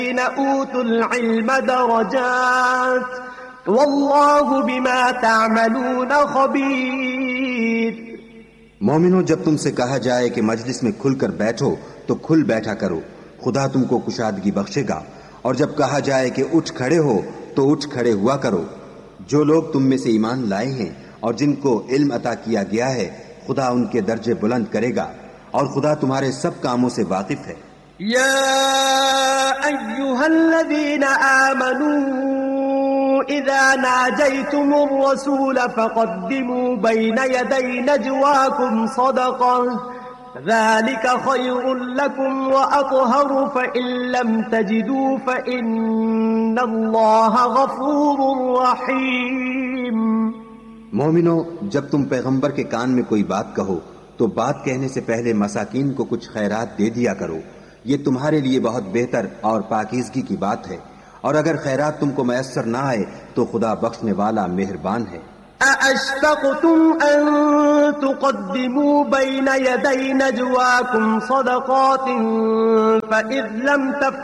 أوتوا العلم درجات والله بما تعملون خبير. مومنو، جب تم سے کہا جائے کہ مجلس میں کھل کر بیٹھو تو کھل بیٹھا کرو، خدا تم کو کشادگی بخشے گا. اور جب کہا جائے کہ اٹھ کھڑے ہو تو اٹھ کھڑے ہوا کرو. جو لوگ تم میں سے ایمان لائے ہیں اور جن کو علم عطا کیا گیا ہے، خدا ان کے درجے بلند کرے گا، اور خدا تمہارے سب کاموں سے واقف ہے. يا أيها الذين آمنوا إذا ناجيتم الرسول فقدموا بين يدي نجواكم صدقة ذلك خير لكم وأطهر فإن لم تجدوا فإن الله غفور رحيم. مومنو، جب تم پیغمبر کے کان میں کوئی بات کہو تو بات کہنے سے پہلے مساکین کو کچھ خیرات دے دیا کرو، یہ تمہارے لیے بہت بہتر اور پاکیزگی کی بات ہے. اور اگر خیرات تم کو میسر نہ آئے تو خدا بخشنے والا مہربان ہے. أأشفقتم أن تقدموا بين يدي نجواكم صدقات فإذ لم تفعلوا